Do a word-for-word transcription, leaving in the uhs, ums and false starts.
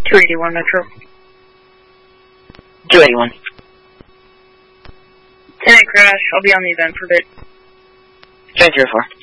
two eighty-one Metro. two eighty-one. ten eight crash, I'll be on the event for a bit. ten zero four.